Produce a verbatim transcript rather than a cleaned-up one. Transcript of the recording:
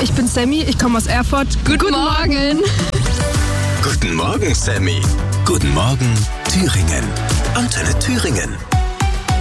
ich bin Sammy, ich komme aus Erfurt. Guten, Guten Morgen. Guten Morgen, Sammy. Guten Morgen, Thüringen. Antenne Thüringen.